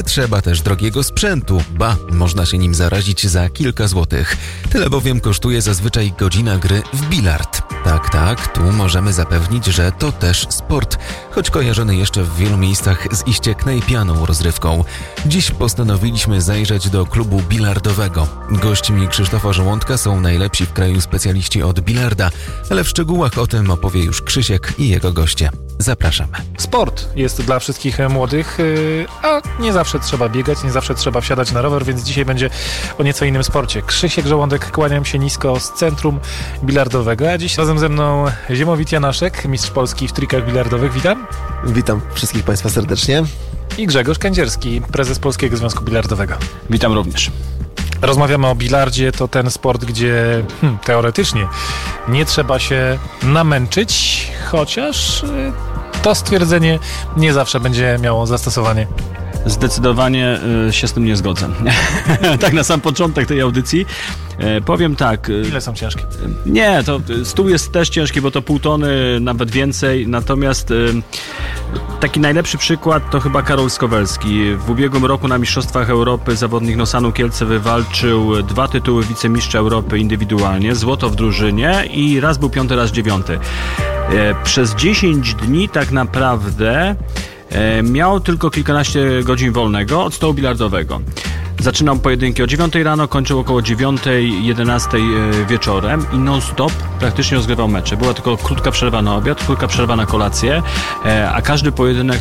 Trzeba też drogiego sprzętu, można się nim zarazić za kilka złotych. Tyle bowiem kosztuje zazwyczaj godzina gry w bilard. Tak, tu możemy zapewnić, że to też sport, choć kojarzony jeszcze w wielu miejscach z iście knajpianą rozrywką. Dziś postanowiliśmy zajrzeć do klubu bilardowego. Gośćmi Krzysztofa Żołądka są najlepsi w kraju specjaliści od bilarda, ale w szczegółach o tym opowie już Krzysiek i jego goście. Zapraszamy. Sport jest dla wszystkich młodych, a nie zawsze trzeba biegać, nie zawsze trzeba wsiadać na rower, więc dzisiaj będzie o nieco innym sporcie. Krzysiek Żołądek, kłaniam się nisko z Centrum Bilardowego, a dziś razem ze mną Ziemowit Janaszek, mistrz Polski w trikach bilardowych. Witam. Witam wszystkich Państwa serdecznie. I Grzegorz Kędzierski, prezes Polskiego Związku Bilardowego. Witam również. Rozmawiamy o bilardzie, to ten sport, gdzie teoretycznie nie trzeba się namęczyć, chociaż to stwierdzenie nie zawsze będzie miało zastosowanie. Zdecydowanie się z tym nie zgodzę. Tak na sam początek tej audycji powiem tak. Ile są ciężkie? Nie, to stół jest też ciężki, bo to 0,5 tony, nawet więcej. Natomiast taki najlepszy przykład to chyba Karol Skowelski. W ubiegłym roku na Mistrzostwach Europy zawodnik Nosanu Kielce wywalczył 2 tytuły wicemistrza Europy indywidualnie, złoto w drużynie i raz był 5., raz 9. Przez 10 dni tak naprawdę miał tylko kilkanaście godzin wolnego od stołu bilardowego. Zaczynał pojedynki o 9 rano, kończył około 9, 11 wieczorem i non-stop praktycznie rozgrywał mecze. Była tylko krótka przerwa na obiad, krótka przerwa na kolację, a każdy pojedynek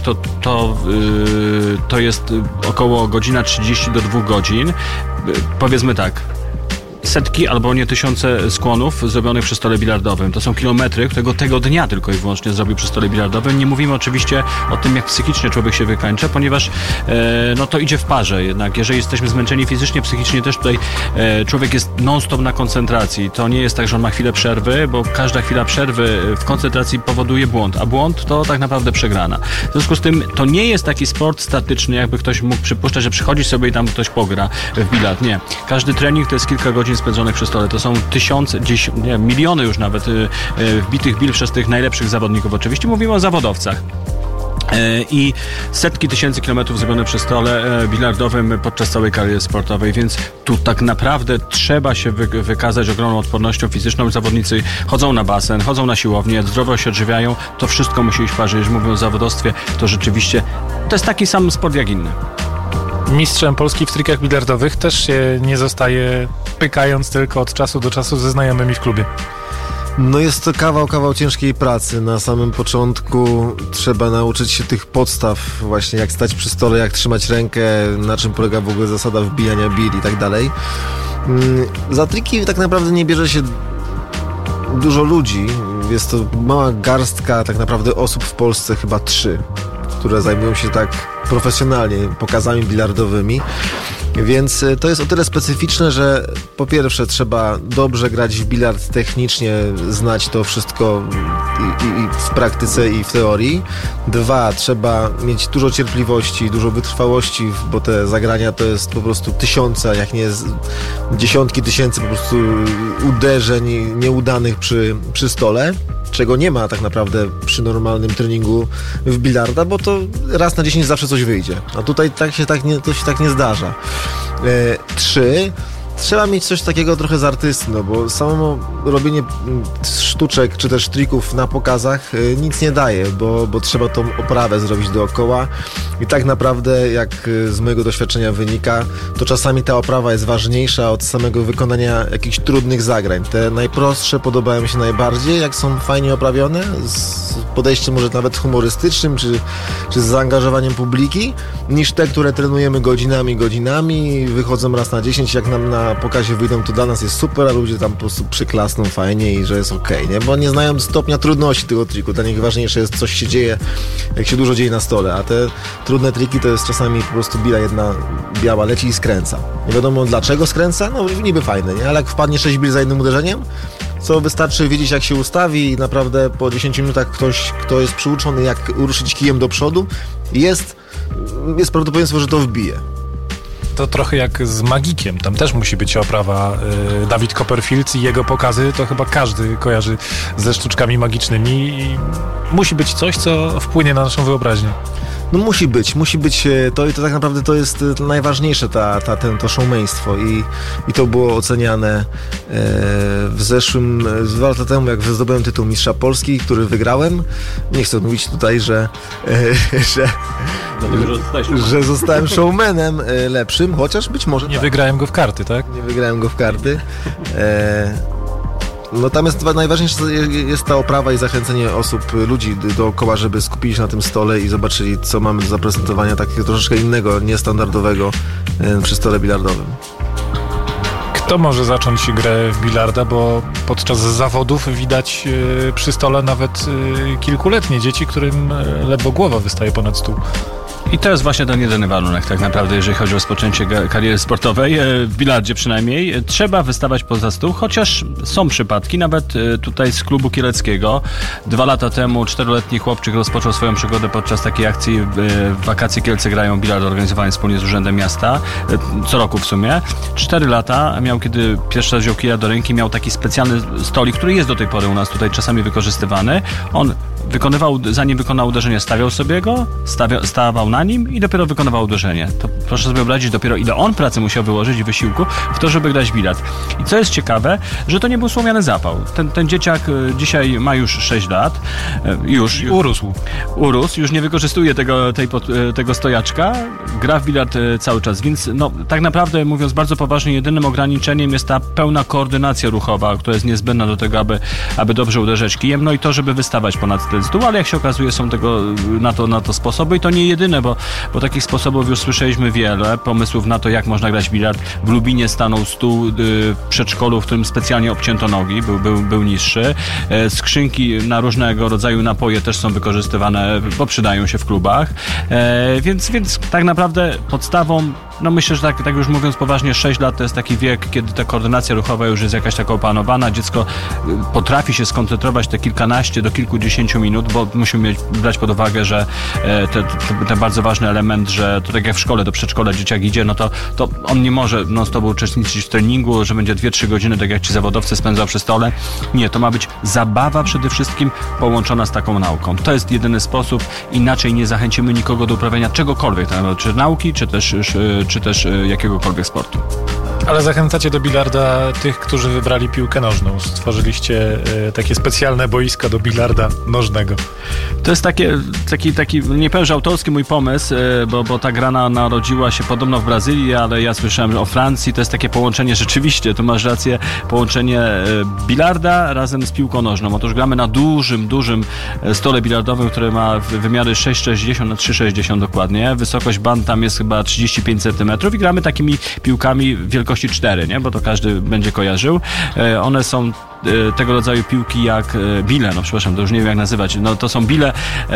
to jest około godzina 30 do 2 godzin. Powiedzmy tak. Setki albo nie tysiące skłonów zrobionych przy stole bilardowym. To są kilometry, którego tego dnia tylko i wyłącznie zrobił przy stole bilardowym. Nie mówimy oczywiście o tym, jak psychicznie człowiek się wykańcza, ponieważ to idzie w parze jednak. Jeżeli jesteśmy zmęczeni fizycznie, psychicznie też tutaj człowiek jest non-stop na koncentracji. To nie jest tak, że on ma chwilę przerwy, bo każda chwila przerwy w koncentracji powoduje błąd, a błąd to tak naprawdę przegrana. W związku z tym to nie jest taki sport statyczny, jakby ktoś mógł przypuszczać, że przychodzi sobie i tam ktoś pogra w bilard. Nie. Każdy trening to jest kilka godzin spędzonych przy stole. To są tysiące, miliony już nawet wbitych bil przez tych najlepszych zawodników. Oczywiście mówimy o zawodowcach. I setki tysięcy kilometrów zrobione przy stole bilardowym podczas całej kariery sportowej, więc tu tak naprawdę trzeba się wykazać ogromną odpornością fizyczną. Zawodnicy chodzą na basen, chodzą na siłownię, zdrowo się odżywiają. To wszystko musi iść w parze. Jeżeli mówią o zawodowstwie, to rzeczywiście to jest taki sam sport jak inny. Mistrzem Polski w trikach bilardowych też się nie zostaje pykając tylko od czasu do czasu ze znajomymi w klubie. No jest to kawał ciężkiej pracy. Na samym początku trzeba nauczyć się tych podstaw, właśnie jak stać przy stole, jak trzymać rękę, na czym polega w ogóle zasada wbijania bil i tak dalej. Za triki tak naprawdę nie bierze się dużo ludzi. Jest to mała garstka tak naprawdę osób w Polsce, chyba 3, które zajmują się tak profesjonalnie pokazami bilardowymi. Więc to jest o tyle specyficzne, że po pierwsze trzeba dobrze grać w bilard technicznie, znać to wszystko i w praktyce i w teorii. 2, trzeba mieć dużo cierpliwości, dużo wytrwałości, bo te zagrania to jest po prostu tysiące, jak nie dziesiątki tysięcy po prostu uderzeń nieudanych przy stole, czego nie ma tak naprawdę przy normalnym treningu w bilarda, bo to raz na 10 zawsze coś wyjdzie. A tutaj to się tak nie zdarza. 3. Trzeba mieć coś takiego trochę z artysty, bo samo robienie sztuczek czy też trików na pokazach nic nie daje, bo trzeba tą oprawę zrobić dookoła i tak naprawdę, jak z mojego doświadczenia wynika, to czasami ta oprawa jest ważniejsza od samego wykonania jakichś trudnych zagrań. Te najprostsze podobają mi się najbardziej, jak są fajnie oprawione, z podejściem może nawet humorystycznym, czy z zaangażowaniem publiki, niż te, które trenujemy godzinami, wychodzą raz na 10, jak nam na pokazie wyjdą, to dla nas jest super, a ludzie tam po prostu przyklasną fajnie i że jest okej, nie? Bo nie znają stopnia trudności tego triku. Dla nich ważniejsze jest, coś się dzieje, jak się dużo dzieje na stole, a te trudne triki to jest czasami po prostu bila jedna biała leci i skręca. Nie wiadomo dlaczego skręca, no niby fajne, nie? Ale jak wpadnie 6 bil za jednym uderzeniem, co wystarczy wiedzieć, jak się ustawi i naprawdę po 10 minutach ktoś, kto jest przyuczony, jak ruszyć kijem do przodu, jest prawdopodobieństwo, że to wbije. To trochę jak z magikiem, tam też musi być oprawa. David Copperfield i jego pokazy to chyba każdy kojarzy ze sztuczkami magicznymi i musi być coś, co wpłynie na naszą wyobraźnię. No musi być to i to tak naprawdę to jest najważniejsze, to showmeństwo i to było oceniane w zeszłym, 2 lata temu, jak zdobyłem tytuł Mistrza Polski, który wygrałem. Nie chcę mówić tutaj, że zostałem showmanem lepszym, chociaż być może nie wygrałem go w karty, tak? Nie wygrałem go w karty. Natomiast najważniejsze jest ta oprawa i zachęcenie ludzi dookoła, żeby skupili się na tym stole i zobaczyli, co mamy do zaprezentowania takiego troszeczkę innego, niestandardowego przy stole bilardowym. Kto może zacząć grę w bilarda, bo podczas zawodów widać przy stole nawet kilkuletnie dzieci, którym ledwo głowa wystaje ponad stół. I to jest właśnie ten jedyny warunek tak naprawdę, jeżeli chodzi o rozpoczęcie kariery sportowej, w bilardzie przynajmniej. Trzeba wystawać poza stół, chociaż są przypadki, nawet tutaj z klubu kieleckiego. 2 lata temu 4-letni chłopczyk rozpoczął swoją przygodę podczas takiej akcji w wakacje Kielce grają bilard organizowany wspólnie z Urzędem Miasta, co roku w sumie. 4 lata miał, kiedy pierwszy raz wziął kija do ręki, miał taki specjalny stolik, który jest do tej pory u nas tutaj czasami wykorzystywany. On zanim wykonał uderzenie, stawiał sobie go, stawał na nim i dopiero wykonywał uderzenie. To proszę sobie wyobrazić dopiero, ile on pracy musiał wyłożyć i wysiłku w to, żeby grać bilard. I co jest ciekawe, że to nie był słomiany zapał. Ten dzieciak dzisiaj ma już 6 lat. Już urósł, już nie wykorzystuje tego stojaczka, gra w bilard cały czas, więc tak naprawdę, mówiąc bardzo poważnie, jedynym ograniczeniem jest ta pełna koordynacja ruchowa, która jest niezbędna do tego, aby dobrze uderzać kijem, no i to, żeby wystawać ponad ten stół, ale jak się okazuje, są na to sposoby i to nie jedyne, bo takich sposobów już słyszeliśmy wiele, pomysłów na to, jak można grać bilard. W Lubinie stanął stół w przedszkolu, w którym specjalnie obcięto nogi, był niższy. Skrzynki na różnego rodzaju napoje też są wykorzystywane, bo przydają się w klubach. Więc tak naprawdę podstawą, myślę, że tak już mówiąc poważnie, 6 lat to jest taki wiek, kiedy ta koordynacja ruchowa już jest jakaś taka opanowana. Dziecko potrafi się skoncentrować te kilkanaście do kilkudziesięciu minut, bo musimy brać pod uwagę, że ten bardzo ważny element, że to tak jak w szkole, do przedszkola dzieciak idzie, to on nie może non-stop uczestniczyć w treningu, że będzie 2-3 godziny, tak jak ci zawodowcy spędzał przy stole. Nie, to ma być zabawa przede wszystkim połączona z taką nauką. To jest jedyny sposób, inaczej nie zachęcimy nikogo do uprawiania czegokolwiek, czy nauki, czy też jakiegokolwiek sportu. Ale zachęcacie do bilarda tych, którzy wybrali piłkę nożną. Stworzyliście takie specjalne boiska do bilarda nożnego. To jest taki nie powiem, że autorski mój pomysł, bo ta gra narodziła się podobno w Brazylii, ale ja słyszałem o Francji. To jest takie połączenie, rzeczywiście, tu masz rację, połączenie bilarda razem z piłką nożną. Otóż gramy na dużym stole bilardowym, który ma wymiary 6,60 na 3,60 dokładnie. Wysokość band tam jest chyba 35 cm i gramy takimi piłkami wielkości 4, nie? Bo to każdy będzie kojarzył. One są tego rodzaju piłki jak bile, przepraszam, to już nie wiem jak nazywać, to są bile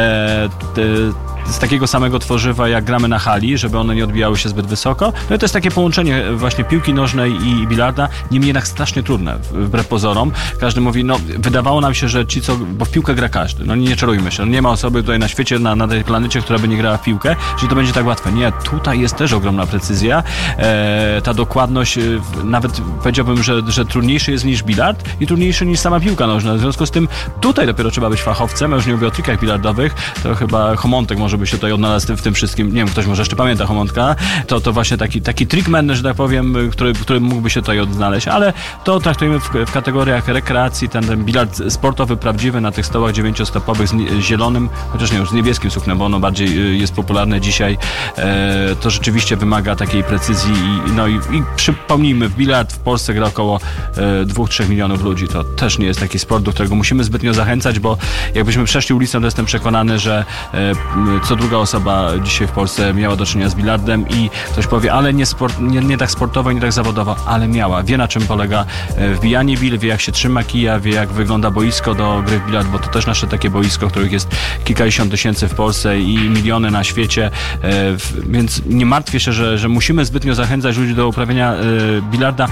z takiego samego tworzywa jak gramy na hali, żeby one nie odbijały się zbyt wysoko. No i to jest takie połączenie właśnie piłki nożnej i bilarda, niemniej jednak strasznie trudne, wbrew pozorom. Każdy mówi, wydawało nam się, że bo w piłkę gra każdy. Nie czarujmy się. Nie ma osoby tutaj na świecie, na tej planecie, która by nie grała w piłkę, że to będzie tak łatwe. Nie, tutaj jest też ogromna precyzja. Ta dokładność, nawet powiedziałbym, że trudniejszy jest niż bilard i trudniejszy niż sama piłka nożna. W związku z tym tutaj dopiero trzeba być fachowcem. Ja już nie mówię o trikach bilardowych, to chyba Chomontek może by się tutaj odnalazł w tym wszystkim. Nie wiem, ktoś może jeszcze pamięta Chomontka. To właśnie taki trickman, że tak powiem, który mógłby się tutaj odnaleźć, ale to traktujemy w kategoriach rekreacji. Ten bilard sportowy, prawdziwy, na tych stołach 9-stopowych z zielonym, chociaż nie już z niebieskim suknem, bo ono bardziej jest popularne dzisiaj. To rzeczywiście wymaga takiej precyzji i przypomnijmy, w bilard w Polsce gra około 2-3 milionów ludzi. To też nie jest taki sport, do którego musimy zbytnio zachęcać, bo jakbyśmy przeszli ulicą, to jestem przekonany, że co druga osoba dzisiaj w Polsce miała do czynienia z bilardem i ktoś powie, ale nie tak sportowo, nie tak zawodowo, ale miała. Wie, na czym polega wbijanie bil, wie, jak się trzyma kija, wie, jak wygląda boisko do gry w bilard, bo to też nasze takie boisko, których jest kilkadziesiąt tysięcy w Polsce i miliony na świecie, więc nie martwię się, że musimy zbytnio zachęcać ludzi do uprawiania bilarda.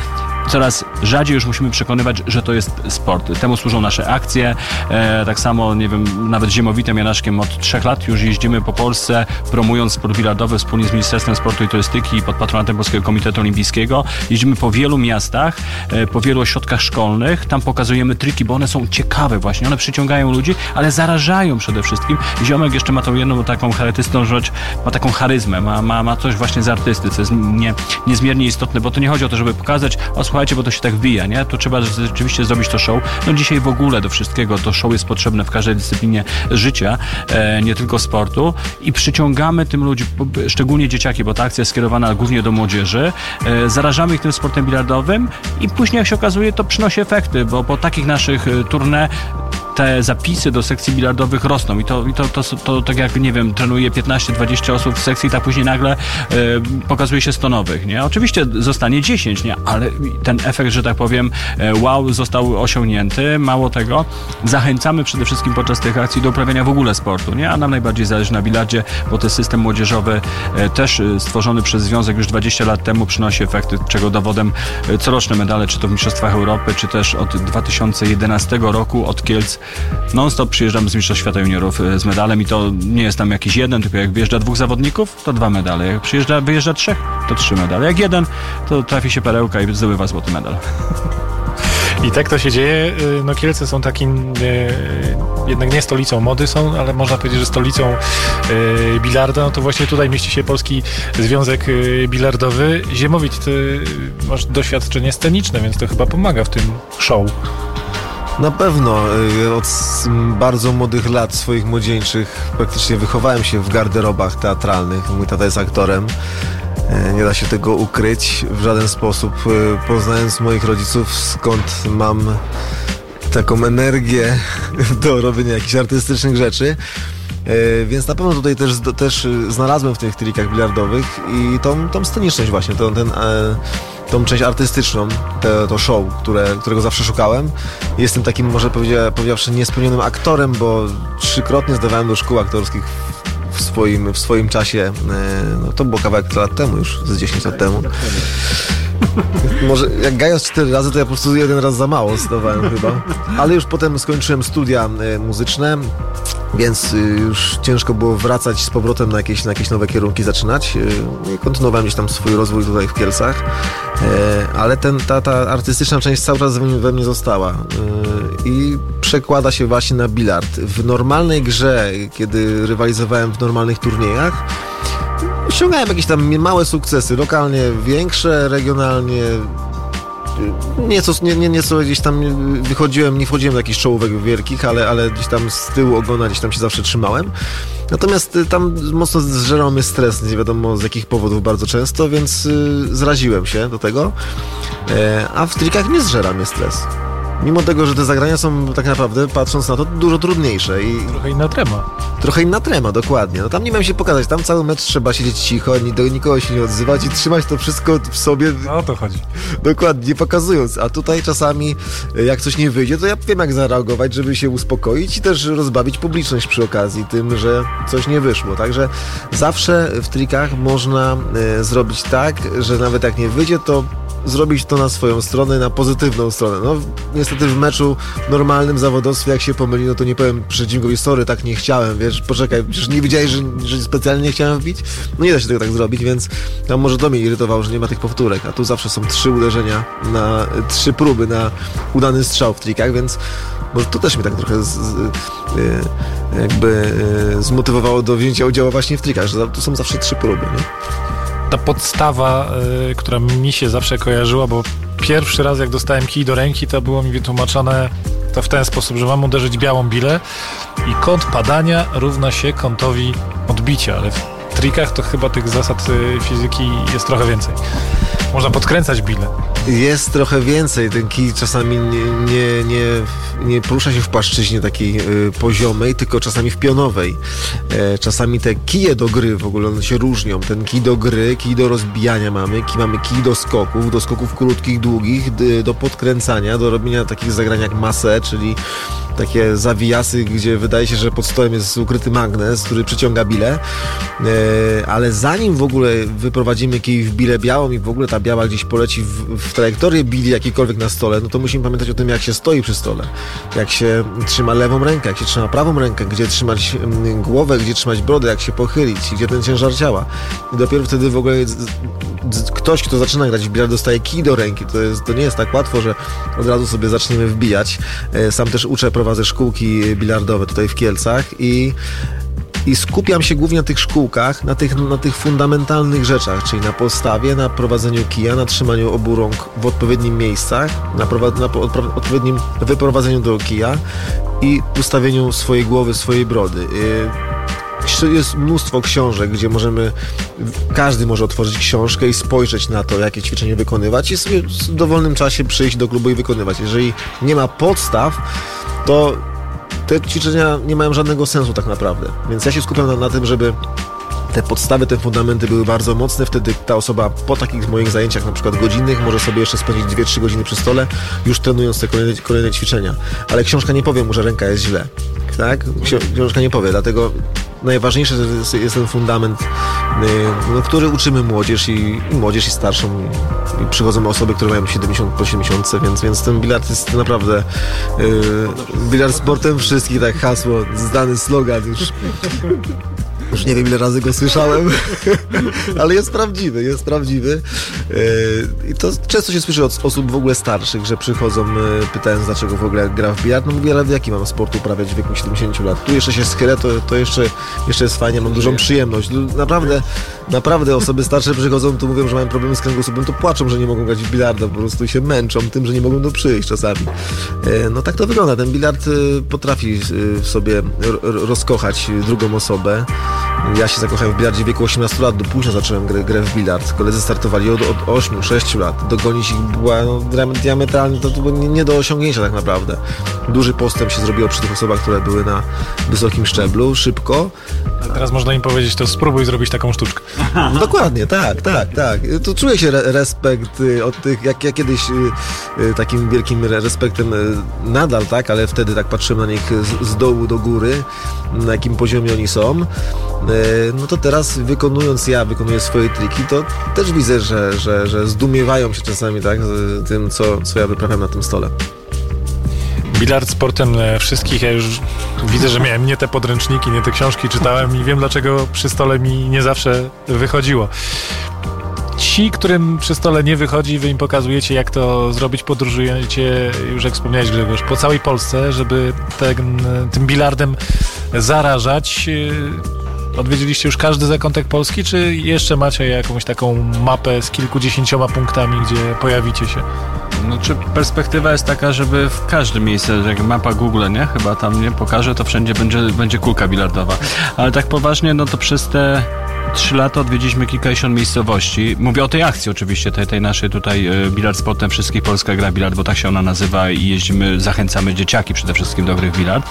coraz rzadziej już musimy przekonywać, że to jest sport. Temu służą nasze akcje. Tak samo, nie wiem, nawet z Ziemowitem Janaszkiem od 3 lat już jeździmy po Polsce, promując sport bilardowy wspólnie z Ministerstwem Sportu i Turystyki i pod patronatem Polskiego Komitetu Olimpijskiego. Jeździmy po wielu miastach, po wielu ośrodkach szkolnych. Tam pokazujemy triki, bo one są ciekawe właśnie. One przyciągają ludzi, ale zarażają przede wszystkim. Ziomek jeszcze ma tą jedną taką charytystyczną rzecz, ma taką charyzmę, ma coś właśnie z artysty, co jest niezmiernie istotne, bo to nie chodzi o to, żeby pokazać, o słuchajcie, bo to się tak wbija, nie? Tu trzeba rzeczywiście zrobić to show. No dzisiaj w ogóle do wszystkiego to show jest potrzebne w każdej dyscyplinie życia, nie tylko sportu i przyciągamy tym ludzi, szczególnie dzieciaki, bo ta akcja jest skierowana głównie do młodzieży, zarażamy ich tym sportem bilardowym i później, jak się okazuje, to przynosi efekty, bo po takich naszych tournée te zapisy do sekcji bilardowych rosną i to tak jak, nie wiem, trenuje 15-20 osób w sekcji, tak później nagle pokazuje się 100 nowych, nie? Oczywiście zostanie 10, nie? Ale ten efekt, że tak powiem, wow, został osiągnięty. Mało tego, zachęcamy przede wszystkim podczas tych akcji do uprawiania w ogóle sportu, nie? A nam najbardziej zależy na bilardzie, bo to system młodzieżowy też stworzony przez Związek już 20 lat temu przynosi efekty, czego dowodem coroczne medale, czy to w Mistrzostwach Europy, czy też od 2011 roku, od Kielc non-stop przyjeżdżam z Mistrzostw Świata Juniorów z medalem i to nie jest tam jakiś jeden, tylko jak wyjeżdża 2 zawodników, to 2 medale. Jak wyjeżdża 3, to 3 medale. Jak jeden, to trafi się perełka i zdobywa złoty medal. I tak to się dzieje. No Kielce są takim, jednak nie stolicą mody są, ale można powiedzieć, że stolicą bilarda. No to właśnie tutaj mieści się Polski Związek Bilardowy. Ziemowit, ty masz doświadczenie sceniczne, więc to chyba pomaga w tym show. Na pewno. Od bardzo młodych lat swoich młodzieńczych praktycznie wychowałem się w garderobach teatralnych. Mój tata jest aktorem. Nie da się tego ukryć w żaden sposób. Poznając moich rodziców, skąd mam taką energię do robienia jakichś artystycznych rzeczy. Więc na pewno tutaj też znalazłem w tych trikach bilardowych i tą sceniczność właśnie, tą część artystyczną, to show, którego zawsze szukałem. Jestem takim, może powiedziawszy, niespełnionym aktorem, bo 3-krotnie zdawałem do szkół aktorskich w swoim czasie. No, to było kawałek lat temu już, z 10 lat temu. Może jak Gajos 4 razy, to ja po prostu 1 raz za mało zdawałem chyba. Ale już potem skończyłem studia muzyczne, więc już ciężko było wracać z powrotem na jakieś nowe kierunki zaczynać. I kontynuowałem gdzieś tam swój rozwój tutaj w Kielcach. Ale ta artystyczna część cały czas we mnie została. I przekłada się właśnie na bilard. W normalnej grze, kiedy rywalizowałem w normalnych turniejach, osiągałem jakieś tam małe sukcesy, lokalnie większe, regionalnie nieco gdzieś tam nie wchodziłem do jakichś czołówek wielkich, ale gdzieś tam z tyłu ogona gdzieś tam się zawsze trzymałem. Natomiast tam mocno zżerał mnie stres, nie wiadomo z jakich powodów bardzo często, więc zraziłem się do tego, a w trikach nie zżera mnie stres. Mimo tego, że te zagrania są tak naprawdę, patrząc na to, dużo trudniejsze. I Trochę inna trema, dokładnie. No tam nie miałem się pokazać, tam cały mecz trzeba siedzieć cicho, do nikogo się nie odzywać i trzymać to wszystko w sobie. No o to chodzi. Dokładnie, nie pokazując. A tutaj czasami, jak coś nie wyjdzie, to ja wiem, jak zareagować, żeby się uspokoić i też rozbawić publiczność przy okazji tym, że coś nie wyszło. Także zawsze w trikach można zrobić tak, że nawet jak nie wyjdzie, to zrobić to na swoją stronę, na pozytywną stronę. No niestety w meczu normalnym, zawodowstwie, jak się pomyli, no to nie powiem przeciwnikowi, sorry, tak nie chciałem, wiesz, poczekaj, przecież nie wiedziałeś, że specjalnie nie chciałem wbić? No nie da się tego tak zrobić, więc tam może to mnie irytowało, że nie ma tych powtórek, a tu zawsze są 3 uderzenia 3 próby na udany strzał w trikach, więc może to też mnie tak trochę zmotywowało do wzięcia udziału właśnie w trikach, że to są zawsze 3 próby, nie? Ta podstawa, która mi się zawsze kojarzyła, bo pierwszy raz jak dostałem kij do ręki, to było mi wytłumaczone to w ten sposób, że mam uderzyć białą bilę i kąt padania równa się kątowi odbicia, ale w trikach to chyba tych zasad fizyki jest trochę więcej. Można podkręcać bilę. Jest trochę więcej. Ten kij czasami nie porusza się w płaszczyźnie takiej poziomej, tylko czasami w pionowej. Czasami te kije do gry w ogóle one się różnią. Ten kij do gry, kij do rozbijania mamy kij do skoków krótkich, długich, do podkręcania, do robienia takich zagrań jak masse, czyli takie zawijasy, gdzie wydaje się, że pod stołem jest ukryty magnes, który przyciąga bilę, ale zanim w ogóle wyprowadzimy kij w bilę białą i w ogóle ta biała gdzieś poleci w trajektorię bili jakiejkolwiek na stole, no to musimy pamiętać o tym, jak się stoi przy stole, jak się trzyma lewą rękę, jak się trzyma prawą rękę, gdzie trzymać głowę, gdzie trzymać brodę, jak się pochylić, gdzie ten ciężar ciała. I dopiero wtedy w ogóle ktoś, kto zaczyna grać w bilard, dostaje kij do ręki. To nie jest tak łatwo, że od razu sobie zaczniemy wbijać. Sam też prowadzę szkółki bilardowe tutaj w Kielcach i skupiam się głównie na tych szkółkach, na tych fundamentalnych rzeczach, czyli na postawie, na prowadzeniu kija, na trzymaniu obu rąk w odpowiednich miejscach, na odpowiednim wyprowadzeniu do kija i ustawieniu swojej głowy, swojej brody. Jest mnóstwo książek, gdzie każdy może otworzyć książkę i spojrzeć na to, jakie ćwiczenie wykonywać i sobie w dowolnym czasie przyjść do klubu i wykonywać. Jeżeli nie ma podstaw, to te ćwiczenia nie mają żadnego sensu tak naprawdę. Więc ja się skupiam na tym, żeby te podstawy, te fundamenty były bardzo mocne. Wtedy ta osoba po takich moich zajęciach, na przykład godzinnych, może sobie jeszcze spędzić 2-3 godziny przy stole, już trenując te kolejne ćwiczenia. Ale książka nie powie mu, że ręka jest źle. Tak? Książka nie powie, dlatego najważniejsze jest ten fundament, który uczymy młodzież i starszą. I przychodzą osoby, które mają 70 po 70, więc ten bilard jest naprawdę bilard sportem wszystkich, tak hasło, znany slogan już nie wiem, ile razy go słyszałem, ale jest prawdziwy. I to często się słyszy od osób w ogóle starszych, że przychodzą, pytając, dlaczego w ogóle gra w bilard. No mówię, ale w jaki mam sport uprawiać w wieku 70 lat? Tu jeszcze się schylę, to jeszcze jest fajnie, mam dużą przyjemność. Naprawdę osoby starsze przychodzą, tu mówią, że mają problemy z kręgosłupem, to płaczą, że nie mogą grać w bilarda, po prostu się męczą tym, że nie mogą tu przyjść czasami. No tak to wygląda. Ten bilard potrafi w sobie rozkochać drugą osobę. Ja się zakochałem w bilardzie w wieku 18 lat, do późna zacząłem grę w bilard. Koledzy startowali od 8-6 lat. Dogonić ich była diametralnie, to było nie do osiągnięcia tak naprawdę. Duży postęp się zrobiło przy tych osobach, które były na wysokim szczeblu, szybko. A teraz można im powiedzieć, to spróbuj zrobić taką sztuczkę. Dokładnie, tak. To czuje się respekt od tych, jak ja kiedyś takim wielkim respektem nadal, tak, ale wtedy tak patrzyłem na nich z dołu do góry, na jakim poziomie oni są. No to teraz wykonuję swoje triki, to też widzę, że zdumiewają się czasami, tak, z tym, co ja wyprawiam na tym stole. Bilard sportem wszystkich, ja już widzę, że miałem nie te podręczniki, nie te książki czytałem i wiem, dlaczego przy stole mi nie zawsze wychodziło. Ci, którym przy stole nie wychodzi, wy im pokazujecie, jak to zrobić, podróżujecie, już jak wspomniałeś, Grzegorz, po całej Polsce, żeby tym bilardem zarażać. Odwiedziliście już każdy zakątek Polski, czy jeszcze macie jakąś taką mapę z kilkudziesięcioma punktami, gdzie pojawicie się? No, czy perspektywa jest taka, żeby w każdym miejscu, jak mapa Google, nie? Chyba tam nie pokaże, to wszędzie będzie kulka bilardowa. Ale tak poważnie, no to przez te 3 lata odwiedziliśmy kilkadziesiąt miejscowości. Mówię o tej akcji oczywiście, tej naszej tutaj bilard sportem wszystkich, Polska gra bilard, bo tak się ona nazywa i jeździmy, zachęcamy dzieciaki przede wszystkim do gry w bilard.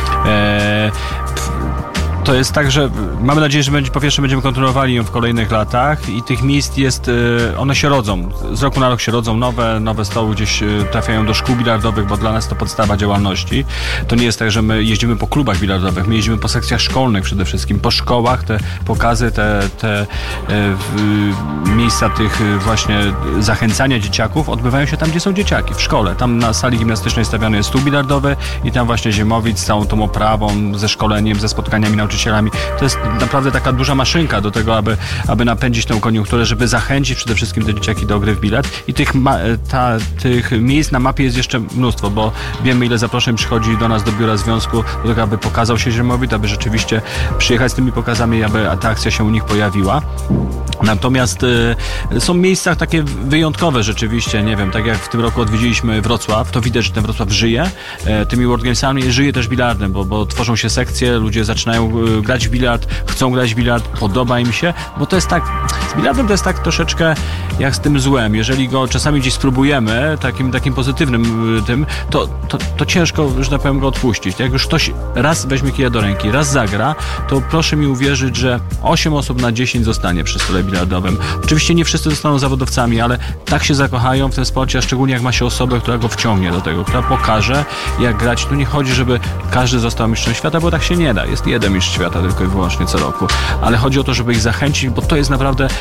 To jest tak, że mamy nadzieję, że po pierwsze będziemy kontynuowali ją w kolejnych latach i tych miejsc jest, one się rodzą. Z roku na rok się rodzą nowe stoły gdzieś trafiają do szkół bilardowych, bo dla nas to podstawa działalności. To nie jest tak, że my jeździmy po klubach bilardowych, my jeździmy po sekcjach szkolnych przede wszystkim, po szkołach, te pokazy, te miejsca tych właśnie zachęcania dzieciaków odbywają się tam, gdzie są dzieciaki, w szkole. Tam na sali gimnastycznej stawiany jest stół bilardowy i tam właśnie zimowic z całą tą oprawą, ze szkoleniem, ze spotkaniami nauczycielami. To jest naprawdę taka duża maszynka do tego, aby napędzić tę koniunkturę, żeby zachęcić przede wszystkim te dzieciaki do gry w bilard. I tych miejsc na mapie jest jeszcze mnóstwo, bo wiemy, ile zaproszeń przychodzi do nas, do biura związku, do tego, aby pokazał się zimowit, aby rzeczywiście przyjechać z tymi pokazami i aby ta akcja się u nich pojawiła. Natomiast są miejsca takie wyjątkowe rzeczywiście, nie wiem, tak jak w tym roku odwiedziliśmy Wrocław, to widać, że ten Wrocław żyje tymi World Gamesami, żyje też bilardem, bo tworzą się sekcje, ludzie zaczynają grać w bilard, chcą grać w bilard, podoba im się, bo to jest tak, z bilardem to jest tak troszeczkę jak z tym złem, jeżeli go czasami gdzieś spróbujemy, takim pozytywnym tym, to ciężko, że tak powiem, go odpuścić. Jak już ktoś raz weźmie kija do ręki, raz zagra, to proszę mi uwierzyć, że 8 osób na 10 zostanie przy stole bilardowym. Oczywiście nie wszyscy zostaną zawodowcami, ale tak się zakochają w tym sporcie, a szczególnie jak ma się osobę, która go wciągnie do tego, która pokaże, jak grać. Tu nie chodzi, żeby każdy został mistrzem świata, bo tak się nie da. Jest jeden mistrz świata tylko i wyłącznie co roku. Ale chodzi o to, żeby ich zachęcić, bo to jest naprawdę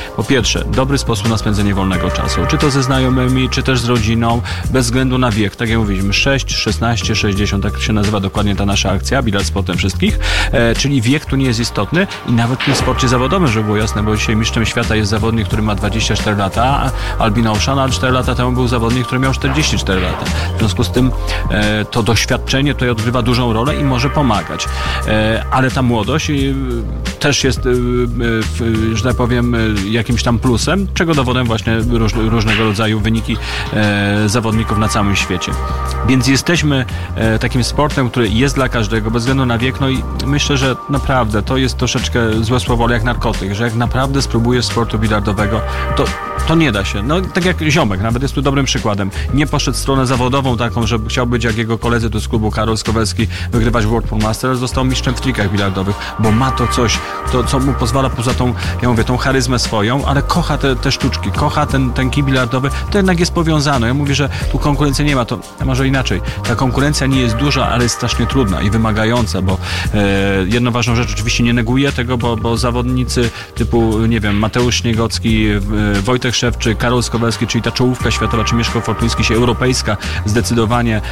po pierwsze, dobry sposób na spędzenie wolnego czasu. Czy to ze znajomymi, czy też z rodziną, bez względu na wiek. Tak jak mówiliśmy, 6, 16, 60, tak się nazywa dokładnie ta nasza akcja, bilard sportem wszystkich. Czyli wiek tu nie jest istotny i nawet w tym sporcie zawodowym, żeby było jasne, bo dzisiaj mistrzem świata jest zawodnik, który ma 24 lata, a Albin Olszan, a 4 lata temu był zawodnik, który miał 44 lata. W związku z tym to doświadczenie tutaj odgrywa dużą rolę i może pomagać. Ale ta młodość też jest, że tak powiem, jakimś tam plusem, czego dowodem właśnie różnego rodzaju wyniki zawodników na całym świecie. Więc jesteśmy takim sportem, który jest dla każdego, bez względu na wiek, no i myślę, że naprawdę to jest troszeczkę złe słowo, ale jak narkotyk, że jak naprawdę spróbujesz sportu bilardowego, to nie da się. No tak jak Ziomek, nawet jest tu dobrym przykładem. Nie poszedł w stronę zawodową taką, że chciał być jak jego koledzy tu z klubu Karol Skowelski, wygrywać World Pool Masters, został mistrzem w trikach bilardowych, bo ma to coś, co mu pozwala poza tą, ja mówię, tą charyzmę swoją, ale kocha te sztuczki, kocha ten kij bilardowy, to jednak jest powiązane. Ja mówię, że tu konkurencji nie ma, to może inaczej. Ta konkurencja nie jest duża, ale jest strasznie trudna i wymagająca, bo jedną ważną rzecz oczywiście nie neguję tego, bo zawodnicy typu, nie wiem, Mateusz Śniegocki, Wojtek Szewczyk, Karol Skowelski, czyli ta czołówka światowa, czy Mieszko Fortuński, się europejska zdecydowanie,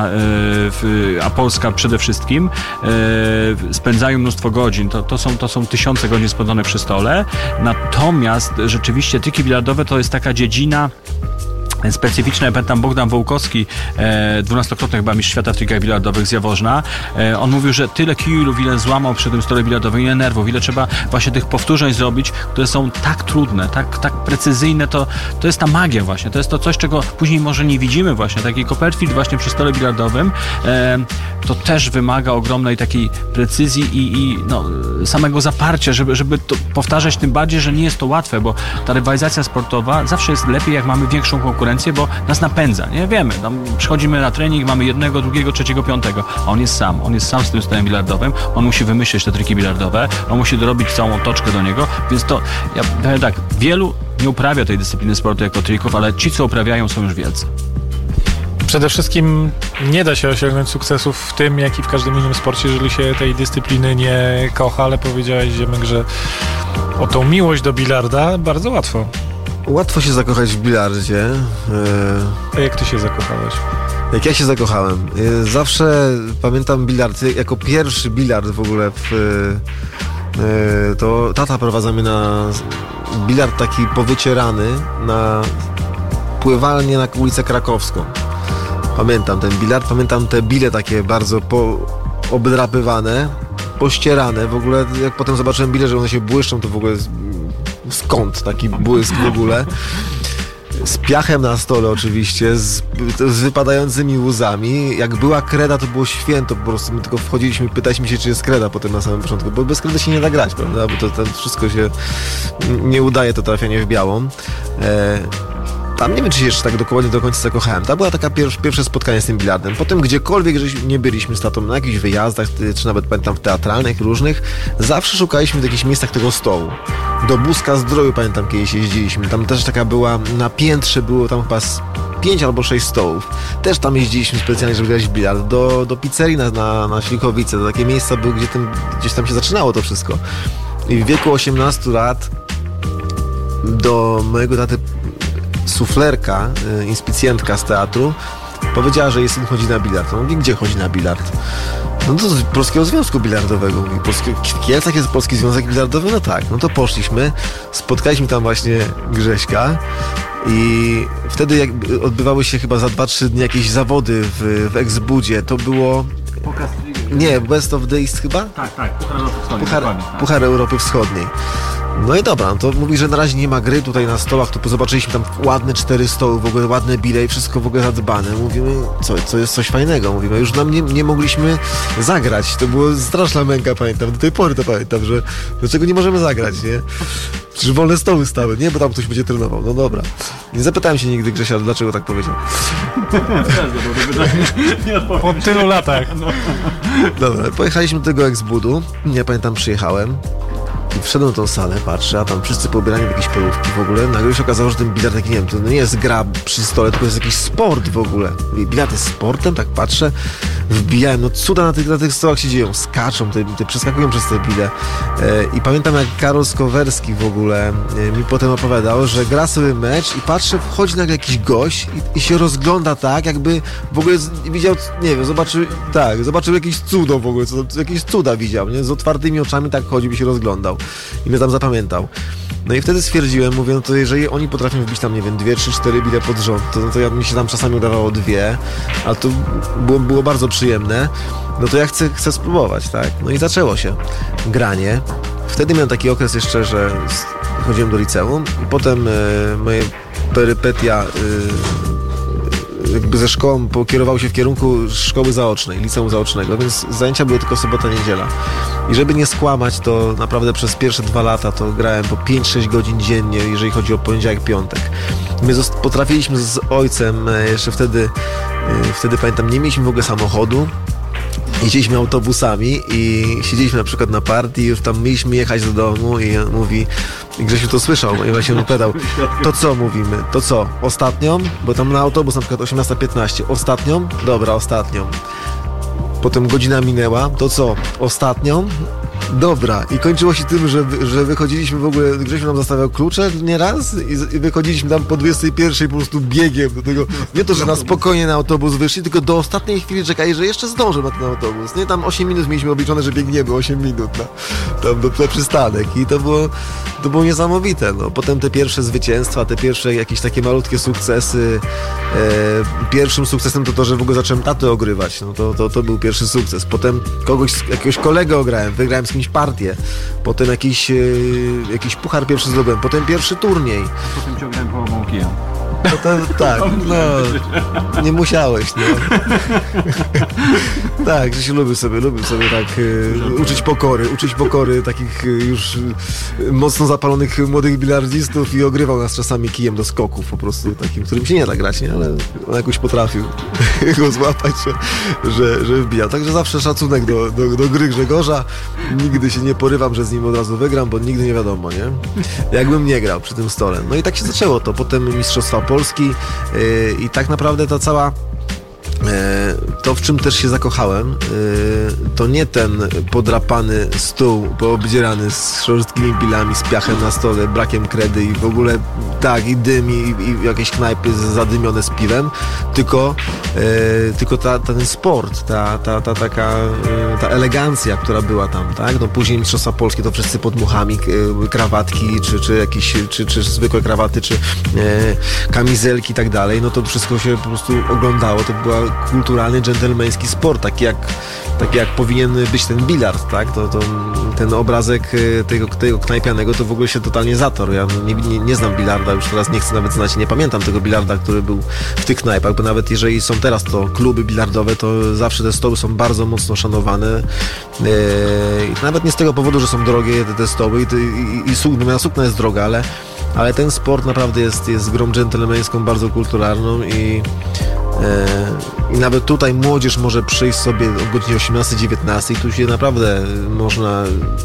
a Polska przede wszystkim, spędzają mnóstwo godzin. To są tysiące godzin spędzone przy stole. Natomiast rzeczywiście triki bilardowe to jest taka dziedzina specyficzne. Ja pamiętam Bogdan Wołkowski, 12-krotny chyba mistrz świata w trikach bilardowych z Jaworzna. On mówił, że tyle kijów, ile złamał przy tym stole bilardowym, ile nerwów, ile trzeba właśnie tych powtórzeń zrobić, które są tak trudne, tak precyzyjne, to jest ta magia właśnie. To jest to coś, czego później może nie widzimy właśnie. Taki Copperfield właśnie przy stole bilardowym to też wymaga ogromnej takiej precyzji i samego zaparcia, żeby to powtarzać, tym bardziej, że nie jest to łatwe, bo ta rywalizacja sportowa zawsze jest lepiej, jak mamy większą konkurencję, bo nas napędza, nie wiemy, tam przychodzimy na trening, mamy jednego, drugiego, trzeciego, piątego, a on jest sam z tym stolem bilardowym, on musi wymyślić te triki bilardowe, on musi dorobić całą otoczkę do niego, więc to, ja powiem tak, wielu nie uprawia tej dyscypliny sportu jako trików, ale ci, co uprawiają, są już wielcy. Przede wszystkim nie da się osiągnąć sukcesów w tym, jak i w każdym innym sporcie, jeżeli się tej dyscypliny nie kocha, ale powiedziałeś, Ziemek, że o tą miłość do bilarda bardzo łatwo. Łatwo się zakochać w bilardzie. A jak ty się zakochałeś? Jak ja się zakochałem? Zawsze pamiętam bilard, jako pierwszy bilard w ogóle to tata prowadza mnie na bilard taki powycierany, na pływalnię na ulicę Krakowską. Pamiętam ten bilard, pamiętam te bile takie bardzo obdrapywane, pościerane. W ogóle jak potem zobaczyłem bile, że one się błyszczą, to w ogóle skąd taki błysk w ogóle? Z piachem na stole oczywiście, z wypadającymi łzami. Jak była kreda, to było święto, po prostu my tylko wchodziliśmy i pytaliśmy się, czy jest kreda potem na samym początku, bo bez kredy się nie da grać, prawda? Bo to wszystko się nie udaje, to trafianie w białą. Tam nie wiem, czy się jeszcze tak dokładnie do końca zakochałem. To była taka pierwsze spotkanie z tym bilardem. Potem gdziekolwiek nie byliśmy z tatą, na jakichś wyjazdach, czy nawet pamiętam w teatralnych różnych, zawsze szukaliśmy w jakichś miejscach tego stołu. Do Buzka Zdroju pamiętam, kiedyś jeździliśmy. Tam też taka była, na piętrze było tam chyba 5 albo 6 stołów. Też tam jeździliśmy specjalnie, żeby grać w bilard. Do pizzerii na Ślichowice. To takie miejsca były, gdzieś tam się zaczynało to wszystko. I w wieku 18 lat do mojego taty suflerka, inspicjentka z teatru, powiedziała, że jej syn chodzi na bilard. On mówi, gdzie chodzi na bilard? No to z Polskiego Związku Bilardowego. Mówi, w Kielcach jest Polski Związek Bilardowy? No tak. No to poszliśmy, spotkaliśmy tam właśnie Grześka i wtedy jak odbywały się chyba za 2-3 dni jakieś zawody w Exbudzie. To było... Nie, Best of the East chyba? Tak, Puchar Europy Wschodniej. No i dobra, no to mówi, że na razie nie ma gry tutaj na stołach, to zobaczyliśmy tam ładne 4 stoły, w ogóle ładne bile i wszystko w ogóle zadbane. Mówimy, co jest coś fajnego, mówimy, już nam nie mogliśmy zagrać, to była straszna męka, pamiętam, do tej pory to pamiętam, że dlaczego nie możemy zagrać, nie? Przecież wolne stoły stały, nie? Bo tam ktoś będzie trenował, no dobra. Nie zapytałem się nigdy Grzesia, dlaczego tak powiedział. Po tylu latach. Dobra, pojechaliśmy do tego Exbudu, ja pamiętam, przyjechałem. I wszedłem na tą salę, patrzę, a tam wszyscy pobierani w jakieś polówki w ogóle. Nagle się okazało, że ten bilard taki, nie wiem, to nie jest gra przy stole, tylko jest jakiś sport w ogóle. Bilard jest sportem, tak patrzę, wbijają, no cuda na tych stołach się dzieją, skaczą, te przeskakują przez te bile. I pamiętam, jak Karol Skowerski w ogóle mi potem opowiadał, że gra sobie mecz i patrzę, wchodzi nagle jakiś gość i się rozgląda tak, jakby w ogóle widział, nie wiem, zobaczył jakieś cudo w ogóle, jakieś cuda widział, nie? Z otwartymi oczami tak chodził i się rozglądał. I mnie tam zapamiętał. No i wtedy stwierdziłem, mówię, no to jeżeli oni potrafią wbić tam, nie wiem, 2, 3, 4 bile pod rząd, to mi się tam czasami udawało 2, ale to było bardzo przyjemne, no to ja chcę spróbować, tak? No i zaczęło się granie. Wtedy miałem taki okres jeszcze, że chodziłem do liceum i potem moje perypetia jakby ze szkołą pokierowały się w kierunku szkoły zaocznej, liceum zaocznego, więc zajęcia były tylko sobota, niedziela. I żeby nie skłamać, to naprawdę przez pierwsze 2 lata to grałem po 5-6 godzin dziennie, jeżeli chodzi o poniedziałek, piątek. My potrafiliśmy z ojcem, jeszcze wtedy pamiętam, nie mieliśmy w ogóle samochodu, jeździliśmy autobusami i siedzieliśmy na przykład na partii, już tam mieliśmy jechać do domu i mówi, i Grzesiu to słyszał i właśnie mi pytał, to co mówimy, to co, ostatnią? Bo tam na autobus na przykład 18:15, ostatnią? Dobra, ostatnią. Potem godzina minęła, to co, ostatnią? Dobra. I kończyło się tym, że wychodziliśmy w ogóle, Grzesiu nam zostawiał klucze nieraz i wychodziliśmy tam po 21 po prostu biegiem do tego. Nie to, że na spokojnie na autobus wyszli, tylko do ostatniej chwili czekali, że jeszcze zdążę na ten autobus. Nie, tam 8 minut mieliśmy obliczone, że biegniemy 8 minut na przystanek i to było niesamowite. No. Potem te pierwsze zwycięstwa, te pierwsze jakieś takie malutkie sukcesy. Pierwszym sukcesem to, że w ogóle zacząłem tatę ogrywać. No to był pierwszy sukces. Potem jakiegoś kolegę ograłem, wygrałem z kimś partię. Potem jakiś puchar pierwszy zdobyłem. Potem pierwszy turniej. Potem ciągnąłem połową kija. Potem, tak, no, nie musiałeś, no. Tak, że się lubił sobie tak uczyć pokory takich już mocno zapalonych młodych bilardzistów i ogrywał nas czasami kijem do skoków po prostu takim, którym się nie da grać, nie? Ale on jakoś potrafił go złapać, że wbijał. Także zawsze szacunek do gry Grzegorza. Nigdy się nie porywam, że z nim od razu wygram, bo nigdy nie wiadomo, nie? Jakbym nie grał przy tym stole. No i tak się zaczęło to. Potem Mistrzostwa Polski i tak naprawdę ta cała to, w czym też się zakochałem, to nie ten podrapany stół, poobdzierany z szorstkimi bilami, z piachem na stole, brakiem kredy i w ogóle tak, i dym, i jakieś knajpy zadymione z piwem, tylko ten sport, ta elegancja, która była tam, tak? No później Mistrzostwa Polskie to wszyscy pod muchami, krawatki, czy zwykłe krawaty, czy kamizelki i tak dalej, no to wszystko się po prostu oglądało, to była kulturalny, dżentelmeński sport, taki jak powinien być ten bilard, tak? To ten obrazek tego knajpianego to w ogóle się totalnie zatarł. Ja nie znam bilarda, już teraz nie chcę nawet znać, nie pamiętam tego bilarda, który był w tych knajpach, bo nawet jeżeli są teraz to kluby bilardowe, to zawsze te stoły są bardzo mocno szanowane. Nawet nie z tego powodu, że są drogie te stoły i moja sukna jest droga, ale ten sport naprawdę jest grą dżentelmeńską, bardzo kulturalną i nawet tutaj młodzież może przyjść sobie o godzinie 18-19 i tu się naprawdę można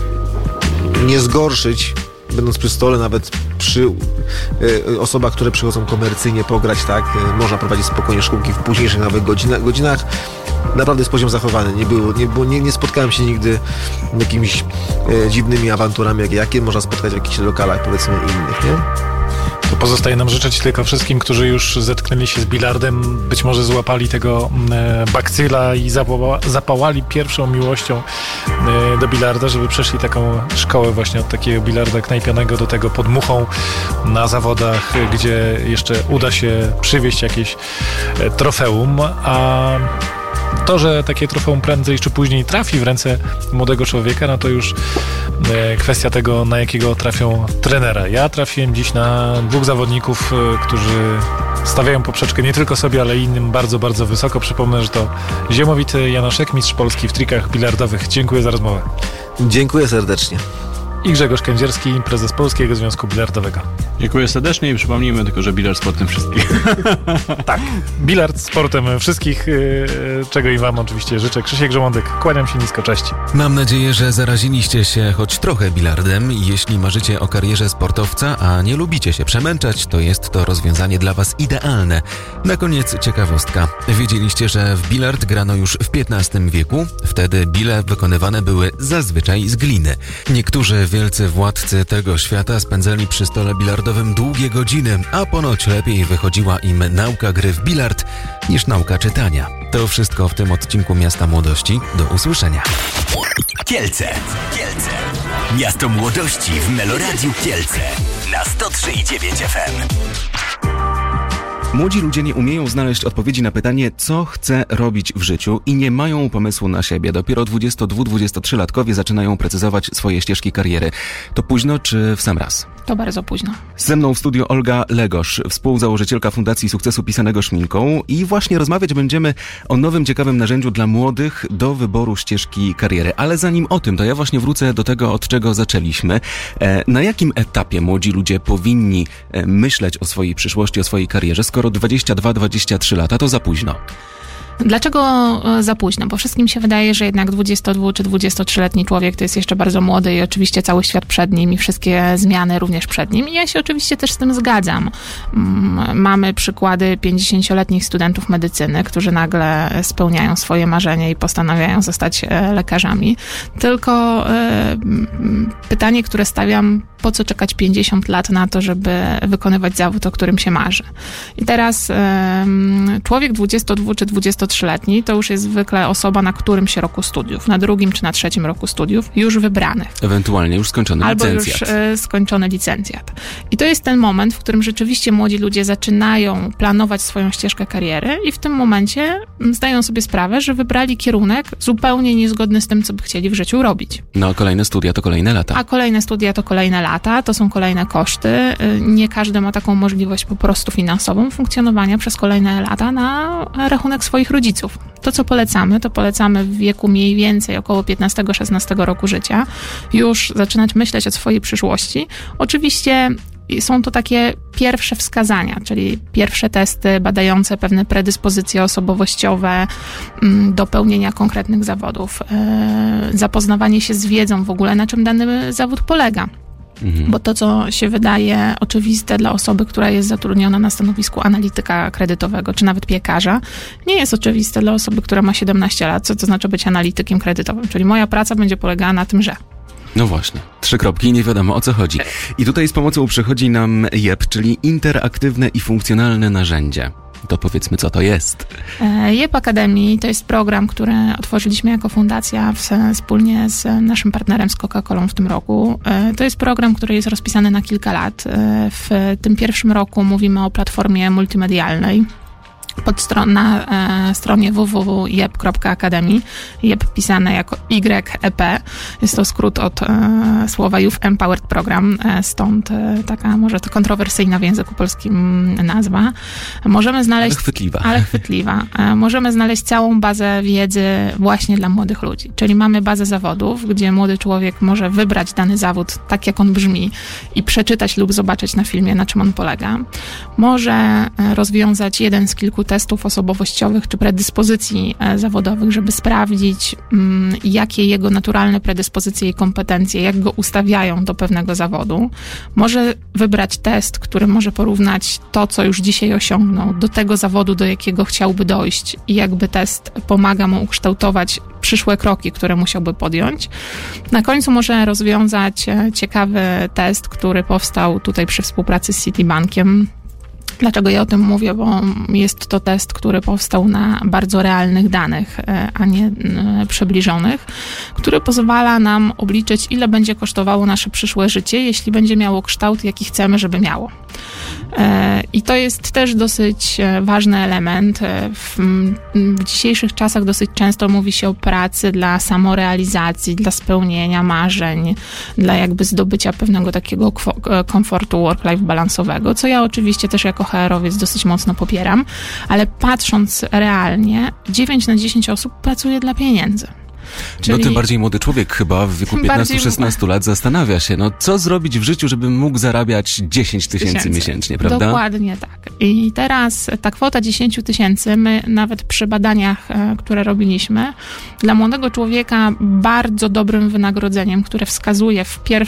nie zgorszyć, będąc przy stole, nawet przy osobach, które przychodzą komercyjnie pograć, tak, można prowadzić spokojnie szkółki w późniejszych nawet godzinach. Naprawdę jest poziom zachowany. Nie spotkałem się nigdy z jakimiś dziwnymi awanturami, jakie można spotkać w jakichś lokalach, powiedzmy, innych, nie? To pozostaje nam życzyć tylko wszystkim, którzy już zetknęli się z bilardem, być może złapali tego bakcyla i zapałali pierwszą miłością do bilarda, żeby przeszli taką szkołę właśnie od takiego bilarda knajpianego do tego pod muchą na zawodach, gdzie jeszcze uda się przywieźć jakieś trofeum, a to, że takie trofeum prędzej czy później trafi w ręce młodego człowieka, no to już kwestia tego, na jakiego trafią trenera. Ja trafiłem dziś na 2 zawodników, którzy stawiają poprzeczkę nie tylko sobie, ale i innym bardzo, bardzo wysoko. Przypomnę, że to Ziemowity Janaszek, mistrz Polski w trikach bilardowych. Dziękuję za rozmowę. Dziękuję serdecznie. i Grzegorz Kędzierski, prezes Polskiego Związku Bilardowego. Dziękuję serdecznie i przypomnijmy tylko, że bilard sportem wszystkich. Tak, bilard sportem wszystkich, czego i wam oczywiście życzę. Krzysiek Żołądek, kłaniam się nisko, cześć. Mam nadzieję, że zaraziliście się choć trochę bilardem i jeśli marzycie o karierze sportowca, a nie lubicie się przemęczać, to jest to rozwiązanie dla was idealne. Na koniec ciekawostka. Wiedzieliście, że w bilard grano już w XV wieku? Wtedy bile wykonywane były zazwyczaj z gliny. Niektórzy wielcy władcy tego świata spędzali przy stole bilardowym długie godziny, a ponoć lepiej wychodziła im nauka gry w bilard niż nauka czytania. To wszystko w tym odcinku Miasta Młodości. Do usłyszenia. Kielce. Miasto Młodości w Meloradiu Kielce na 103,9 FM. Młodzi ludzie nie umieją znaleźć odpowiedzi na pytanie, co chce robić w życiu i nie mają pomysłu na siebie. Dopiero 22-23-latkowie zaczynają precyzować swoje ścieżki kariery. To późno czy w sam raz? To bardzo późno. Ze mną w studiu Olga Legosz, współzałożycielka Fundacji Sukcesu pisanego Szminką i właśnie rozmawiać będziemy o nowym, ciekawym narzędziu dla młodych do wyboru ścieżki kariery. Ale zanim o tym, to ja właśnie wrócę do tego, od czego zaczęliśmy. Na jakim etapie młodzi ludzie powinni myśleć o swojej przyszłości, o swojej karierze, skoro 22-23 lata to za późno? Dlaczego za późno? Bo wszystkim się wydaje, że jednak 22 czy 23-letni człowiek to jest jeszcze bardzo młody i oczywiście cały świat przed nim i wszystkie zmiany również przed nim. I ja się oczywiście też z tym zgadzam. Mamy przykłady 50-letnich studentów medycyny, którzy nagle spełniają swoje marzenie i postanawiają zostać lekarzami. Tylko pytanie, które stawiam, po co czekać 50 lat na to, żeby wykonywać zawód, o którym się marzy? I teraz człowiek 22 czy 23-letni to już jest zwykle osoba na którymś roku studiów, na drugim czy na trzecim roku studiów, już wybranych. Ewentualnie już skończony licencjat. Albo już skończony licencjat. I to jest ten moment, w którym rzeczywiście młodzi ludzie zaczynają planować swoją ścieżkę kariery i w tym momencie zdają sobie sprawę, że wybrali kierunek zupełnie niezgodny z tym, co by chcieli w życiu robić. No, kolejne studia to kolejne lata. A kolejne studia to kolejne lata, to są kolejne koszty. Nie każdy ma taką możliwość po prostu finansową funkcjonowania przez kolejne lata na rachunek swoich rodziców. To, co polecamy, to polecamy w wieku mniej więcej około 15-16 roku życia już zaczynać myśleć o swojej przyszłości. Oczywiście są to takie pierwsze wskazania, czyli pierwsze testy badające pewne predyspozycje osobowościowe do pełnienia konkretnych zawodów, zapoznawanie się z wiedzą w ogóle, na czym dany zawód polega. Bo to, co się wydaje oczywiste dla osoby, która jest zatrudniona na stanowisku analityka kredytowego, czy nawet piekarza, nie jest oczywiste dla osoby, która ma 17 lat, co to znaczy być analitykiem kredytowym. Czyli moja praca będzie polegała na tym, że... No właśnie, 3 kropki i nie wiadomo, o co chodzi. I tutaj z pomocą przychodzi nam JEP, czyli interaktywne i funkcjonalne narzędzie. To powiedzmy, co to jest. JEP Academy to jest program, który otworzyliśmy jako fundacja wspólnie z naszym partnerem, z Coca-Colą w tym roku. To jest program, który jest rozpisany na kilka lat. W tym pierwszym roku mówimy o platformie multimedialnej. Na stronie www.jep.academy. JEP pisane jako YEP. Jest to skrót od słowa Youth Empowered Program, stąd taka może to kontrowersyjna w języku polskim nazwa. Możemy znaleźć... Ale chwytliwa. Możemy znaleźć całą bazę wiedzy właśnie dla młodych ludzi. Czyli mamy bazę zawodów, gdzie młody człowiek może wybrać dany zawód tak, jak on brzmi i przeczytać lub zobaczyć na filmie, na czym on polega. Może rozwiązać jeden z kilku testów osobowościowych czy predyspozycji zawodowych, żeby sprawdzić, jakie jego naturalne predyspozycje i kompetencje, jak go ustawiają do pewnego zawodu. Może wybrać test, który może porównać to, co już dzisiaj osiągnął, do tego zawodu, do jakiego chciałby dojść i jakby test pomaga mu ukształtować przyszłe kroki, które musiałby podjąć. Na końcu może rozwiązać ciekawy test, który powstał tutaj przy współpracy z Citibankiem. Dlaczego ja o tym mówię? Bo jest to test, który powstał na bardzo realnych danych, a nie przybliżonych, który pozwala nam obliczyć, ile będzie kosztowało nasze przyszłe życie, jeśli będzie miało kształt, jaki chcemy, żeby miało. I to jest też dosyć ważny element. W dzisiejszych czasach dosyć często mówi się o pracy dla samorealizacji, dla spełnienia marzeń, dla jakby zdobycia pewnego takiego komfortu work-life balansowego, co ja oczywiście też jako HR-owiec dosyć mocno popieram, ale patrząc realnie, 9 na 10 osób pracuje dla pieniędzy. No tym bardziej młody człowiek chyba w wieku 15-16 lat zastanawia się, co zrobić w życiu, żeby mógł zarabiać 10 tysięcy miesięcznie, prawda? Dokładnie tak. I teraz ta kwota 10 tysięcy, my nawet przy badaniach, które robiliśmy, dla młodego człowieka bardzo dobrym wynagrodzeniem, które wskazuje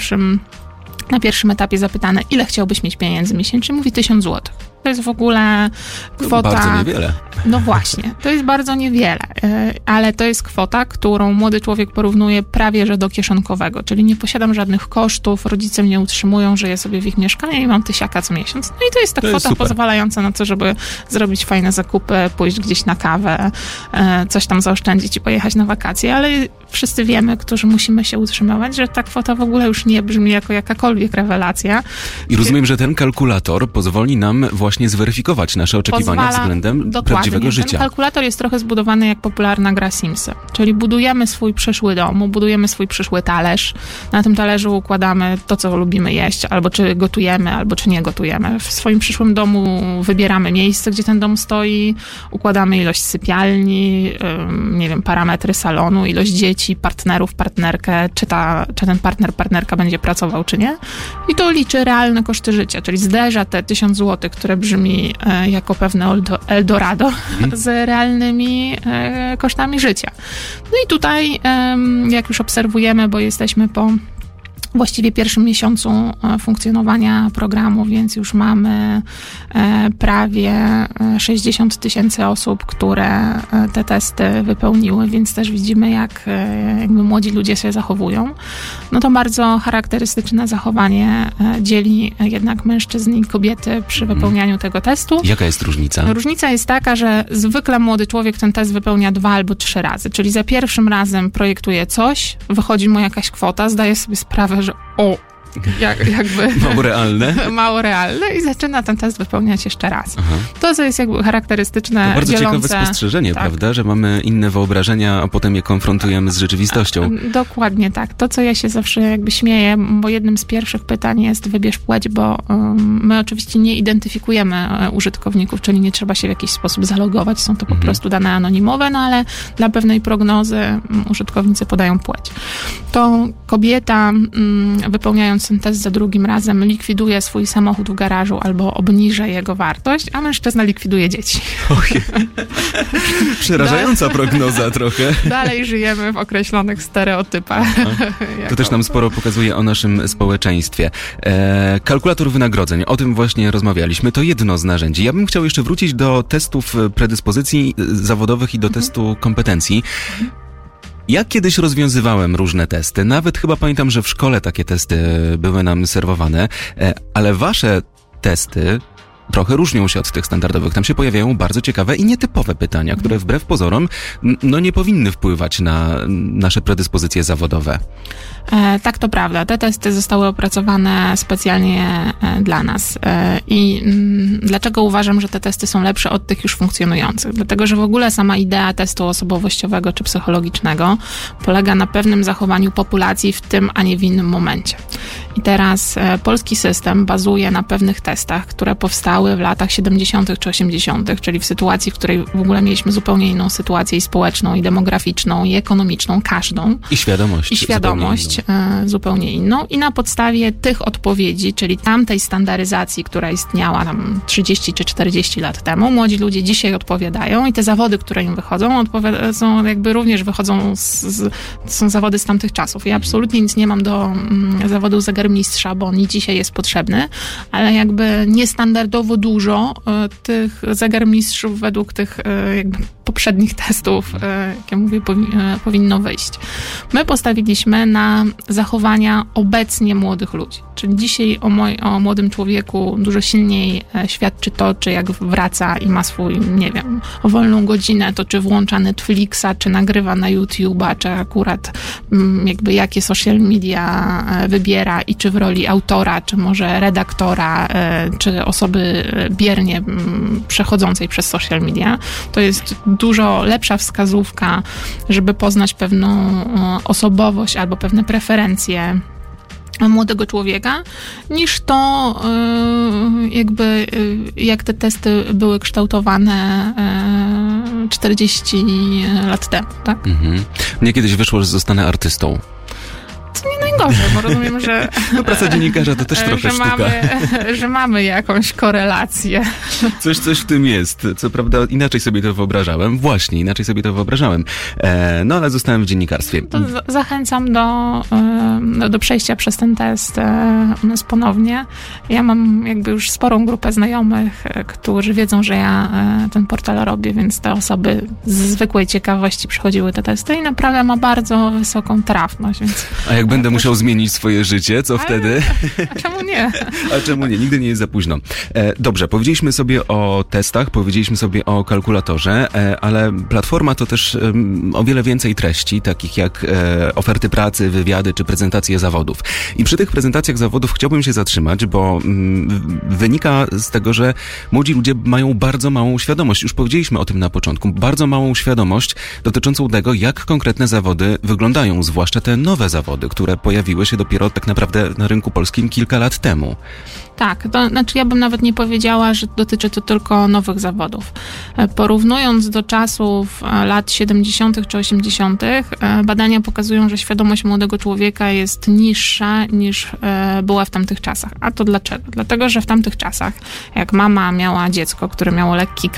na pierwszym etapie zapytane, ile chciałbyś mieć pieniędzy miesięcznie, mówi 1000 zł. To jest w ogóle kwota... Bardzo niewiele. No właśnie, to jest bardzo niewiele, ale to jest kwota, którą młody człowiek porównuje prawie że do kieszonkowego, czyli nie posiadam żadnych kosztów, rodzice mnie utrzymują, żyję sobie w ich mieszkaniu i mam tysiaka co miesiąc. No i to jest ta kwota pozwalająca na to, żeby zrobić fajne zakupy, pójść gdzieś na kawę, coś tam zaoszczędzić i pojechać na wakacje, ale wszyscy wiemy, którzy musimy się utrzymywać, że ta kwota w ogóle już nie brzmi jako jakakolwiek rewelacja. I rozumiem, że ten kalkulator pozwoli nam właśnie zweryfikować nasze oczekiwania względem prawdziwego życia. Ten kalkulator jest trochę zbudowany jak popularna gra Simsy, czyli budujemy swój przyszły dom, budujemy swój przyszły talerz. Na tym talerzu układamy to, co lubimy jeść, albo czy gotujemy, albo czy nie gotujemy. W swoim przyszłym domu wybieramy miejsce, gdzie ten dom stoi, układamy ilość sypialni, parametry salonu, ilość dzieci, partnerów, partnerkę, czy ten partnerka będzie pracował, czy nie. I to liczy realne koszty życia, czyli zderza te 1000 zł, które brzmi jako pewne Eldorado z realnymi kosztami życia. No i tutaj, jak już obserwujemy, bo jesteśmy po właściwie pierwszym miesiącu funkcjonowania programu, więc już mamy prawie 60 000 osób, które te testy wypełniły, więc też widzimy, jak jakby młodzi ludzie się zachowują. No to bardzo charakterystyczne zachowanie dzieli jednak mężczyzn i kobiety przy wypełnianiu tego testu. Jaka jest różnica? Różnica jest taka, że zwykle młody człowiek ten test wypełnia 2 albo 3 razy, czyli za pierwszym razem projektuje coś, wychodzi mu jakaś kwota, zdaje sobie sprawę, że jakby mało realne i zaczyna ten test wypełniać jeszcze raz. Aha. To, co jest jakby charakterystyczne, to bardzo dzielące... ciekawe spostrzeżenie, prawda, że mamy inne wyobrażenia, a potem je konfrontujemy z rzeczywistością. Dokładnie tak. To, co ja się zawsze jakby śmieję, bo jednym z pierwszych pytań jest wybierz płeć, bo my oczywiście nie identyfikujemy użytkowników, czyli nie trzeba się w jakiś sposób zalogować, są to po prostu dane anonimowe, no ale dla pewnej prognozy użytkownicy podają płeć. To kobieta wypełniając ten test za drugim razem likwiduje swój samochód w garażu albo obniża jego wartość, a mężczyzna likwiduje dzieci. Przerażająca prognoza trochę. Dalej żyjemy w określonych stereotypach. To też nam sporo pokazuje o naszym społeczeństwie. Kalkulator wynagrodzeń, o tym właśnie rozmawialiśmy. To jedno z narzędzi. Ja bym chciał jeszcze wrócić do testów predyspozycji zawodowych i do testu kompetencji. Ja kiedyś rozwiązywałem różne testy, nawet chyba pamiętam, że w szkole takie testy były nam serwowane, ale wasze testy trochę różnią się od tych standardowych. Tam się pojawiają bardzo ciekawe i nietypowe pytania, które wbrew pozorom nie powinny wpływać na nasze predyspozycje zawodowe. Tak, to prawda. Te testy zostały opracowane specjalnie dla nas. I dlaczego uważam, że te testy są lepsze od tych już funkcjonujących? Dlatego, że w ogóle sama idea testu osobowościowego czy psychologicznego polega na pewnym zachowaniu populacji w tym, a nie w innym momencie. I teraz polski system bazuje na pewnych testach, które powstały w latach 70. czy 80., czyli w sytuacji, w której w ogóle mieliśmy zupełnie inną sytuację i społeczną, i demograficzną, i ekonomiczną, każdą. I świadomość zupełnie inną. I na podstawie tych odpowiedzi, czyli tamtej standaryzacji, która istniała tam 30 czy 40 lat temu, młodzi ludzie dzisiaj odpowiadają i te zawody, które im wychodzą, są zawody z tamtych czasów. Ja absolutnie nic nie mam do zawodu zegarmistrza, bo on i dzisiaj jest potrzebny, ale jakby niestandardowo dużo tych zegarmistrzów według tych jakby poprzednich testów, jak ja mówię, powinno wyjść. My postawiliśmy na zachowania obecnie młodych ludzi. Czyli dzisiaj o młodym człowieku dużo silniej świadczy to, czy jak wraca i ma swój, wolną godzinę, to czy włącza Netflixa, czy nagrywa na YouTube'a, czy akurat jakby jakie social media wybiera i czy w roli autora, czy może redaktora, czy osoby biernie przechodzącej przez social media. To jest dużo lepsza wskazówka, żeby poznać pewną osobowość albo pewne preferencje młodego człowieka, niż to jakby jak te testy były kształtowane 40 lat temu, tak? Mnie kiedyś wyszło, że zostanę artystą. To nie najgorzej, bo rozumiem, że... No praca dziennikarza to też trochę sztuka. Że mamy jakąś korelację. Coś w tym jest. Co prawda inaczej sobie to wyobrażałem. Właśnie, inaczej sobie to wyobrażałem. No ale zostałem w dziennikarstwie. To zachęcam do przejścia przez ten test u nas ponownie. Ja mam jakby już sporą grupę znajomych, którzy wiedzą, że ja ten portal robię, więc te osoby z zwykłej ciekawości przychodziły te testy i naprawdę ma bardzo wysoką trafność, więc... A jak będę musiał zmienić swoje życie, co wtedy? A czemu nie? A czemu nie? Nigdy nie jest za późno. Dobrze, powiedzieliśmy sobie o testach, powiedzieliśmy sobie o kalkulatorze, ale platforma to też o wiele więcej treści, takich jak oferty pracy, wywiady czy prezentacje zawodów. I przy tych prezentacjach zawodów chciałbym się zatrzymać, bo wynika z tego, że młodzi ludzie mają bardzo małą świadomość. Już powiedzieliśmy o tym na początku. Bardzo małą świadomość dotyczącą tego, jak konkretne zawody wyglądają, zwłaszcza te nowe zawody, które pojawiły się dopiero tak naprawdę na rynku polskim kilka lat temu. Tak, to znaczy ja bym nawet nie powiedziała, że dotyczy to tylko nowych zawodów. Porównując do czasów lat 70. czy 80., badania pokazują, że świadomość młodego człowieka jest niższa niż była w tamtych czasach. A to dlaczego? Dlatego, że w tamtych czasach, jak mama miała dziecko, które miało lekki